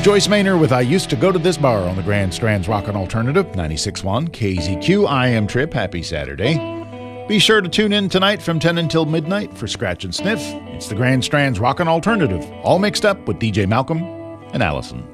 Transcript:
Joyce Maynor with I Used to Go to This Bar on the Grand Strand's Rockin' Alternative, 96.1 KZQ. I am Trip. Happy Saturday. Be sure to tune in tonight from 10 until midnight for Scratch and Sniff. It's the Grand Strand's Rockin' Alternative, all mixed up with DJ Malcolm and Allison.